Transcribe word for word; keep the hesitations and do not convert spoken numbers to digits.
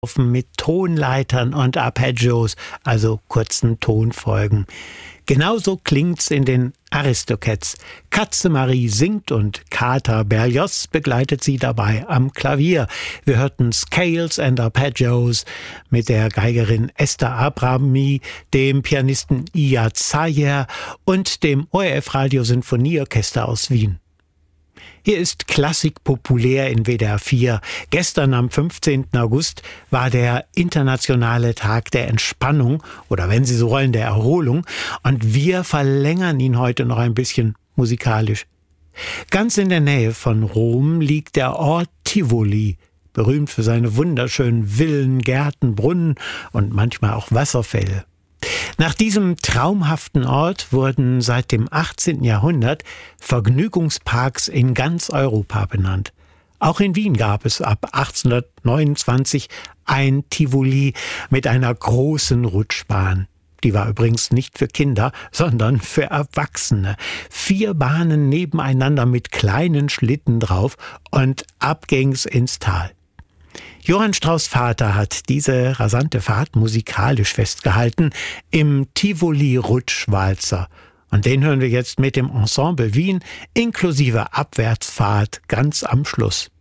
mit Tonleitern und Arpeggios, also kurzen Tonfolgen. Genauso klingt's in den Aristocats. Katze Marie singt und Kater Berlioz begleitet sie dabei am Klavier. Wir hörten Scales and Arpeggios mit der Geigerin Esther Abrami, dem Pianisten Iyad Sayer und dem O R F Radio Sinfonieorchester aus Wien. Hier ist Klassik populär in W D R vier. Gestern am fünfzehnten August war der internationale Tag der Entspannung oder wenn Sie so wollen, der Erholung. Und wir verlängern ihn heute noch ein bisschen musikalisch. Ganz in der Nähe von Rom liegt der Ort Tivoli, berühmt für seine wunderschönen Villen, Gärten, Brunnen und manchmal auch Wasserfälle. Nach diesem traumhaften Ort wurden seit dem achtzehnten Jahrhundert Vergnügungsparks in ganz Europa benannt. Auch in Wien gab es ab achtzehnhundertneunundzwanzig ein Tivoli mit einer großen Rutschbahn. Die war übrigens nicht für Kinder, sondern für Erwachsene. Vier Bahnen nebeneinander mit kleinen Schlitten drauf und ab ging's ins Tal. Johann Strauss Vater hat diese rasante Fahrt musikalisch festgehalten im Tivoli-Rutschwalzer. Und den hören wir jetzt mit dem Ensemble Wien inklusive Abwärtsfahrt ganz am Schluss.